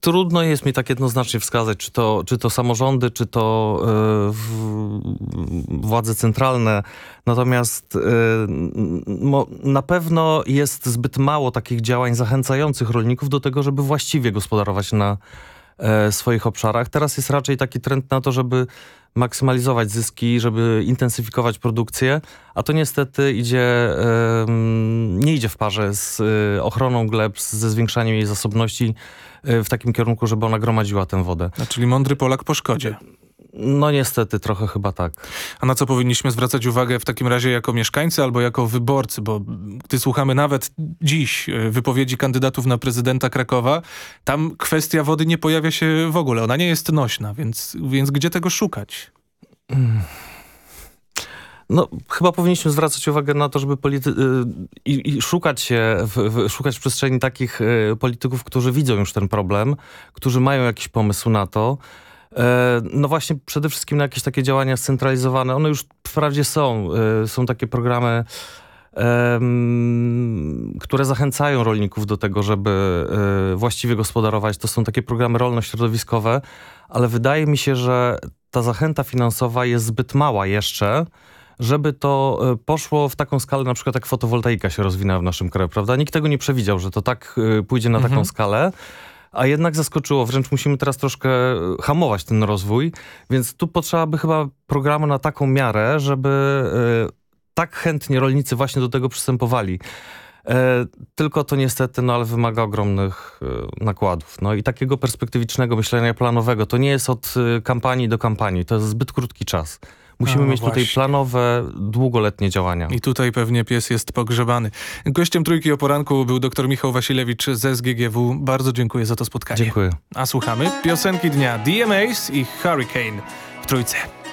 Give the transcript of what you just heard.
Trudno jest mi tak jednoznacznie wskazać, czy to samorządy, czy to władze centralne. Natomiast na pewno jest zbyt mało takich działań zachęcających rolników do tego, żeby właściwie gospodarować na swoich obszarach. Teraz jest raczej taki trend na to, żeby maksymalizować zyski, żeby intensyfikować produkcję, a to niestety nie idzie w parze z ochroną gleb, ze zwiększaniem jej zasobności w takim kierunku, żeby ona gromadziła tę wodę. Czyli mądry Polak po szkodzie. No niestety, trochę chyba tak. A na co powinniśmy zwracać uwagę w takim razie jako mieszkańcy albo jako wyborcy? Bo gdy słuchamy nawet dziś wypowiedzi kandydatów na prezydenta Krakowa, tam kwestia wody nie pojawia się w ogóle. Ona nie jest nośna, więc gdzie tego szukać? No, chyba powinniśmy zwracać uwagę na to, żeby szukać w przestrzeni takich polityków, którzy widzą już ten problem, którzy mają jakiś pomysł na to. No właśnie przede wszystkim na jakieś takie działania scentralizowane. One już wprawdzie są. Są takie programy, które zachęcają rolników do tego, żeby właściwie gospodarować. To są takie programy rolno-środowiskowe, ale wydaje mi się, że ta zachęta finansowa jest zbyt mała jeszcze, żeby to poszło w taką skalę, na przykład jak fotowoltaika się rozwinęła w naszym kraju, prawda? Nikt tego nie przewidział, że to tak pójdzie na taką skalę. A jednak zaskoczyło, wręcz musimy teraz troszkę hamować ten rozwój, więc tu potrzeba by chyba programu na taką miarę, żeby tak chętnie rolnicy właśnie do tego przystępowali. Tylko to niestety, ale wymaga ogromnych nakładów. No i takiego perspektywicznego myślenia planowego. To nie jest od kampanii do kampanii, to jest zbyt krótki czas. Musimy mieć tutaj planowe, długoletnie działania. I tutaj pewnie pies jest pogrzebany. Gościem Trójki o poranku był dr Michał Wasilewicz z SGGW. Bardzo dziękuję za to spotkanie. Dziękuję. A słuchamy piosenki dnia DMAs i Hurricane w Trójce.